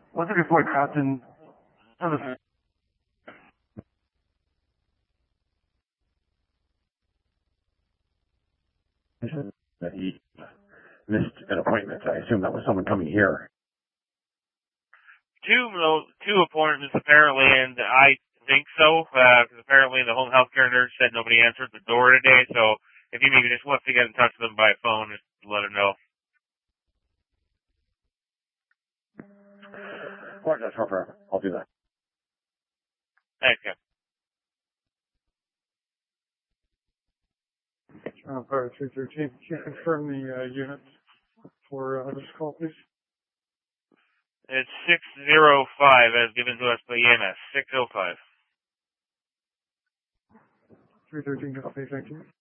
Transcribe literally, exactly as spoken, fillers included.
What's it for, Captain? That he missed an appointment. I assume that was someone coming here. Two, two appointments apparently, and I think so, because uh, apparently the home health care nurse said nobody answered the door today, so if you maybe just wants to get in touch with them by phone, just let them know. Quite that's proper. I'll do that. Thanks, Ken. Uh, Fire three thirteen, can you confirm the uh, unit for uh, this call, please? It's six oh five, as given to us by E M S. six oh five. three thirteen, copy, thank you.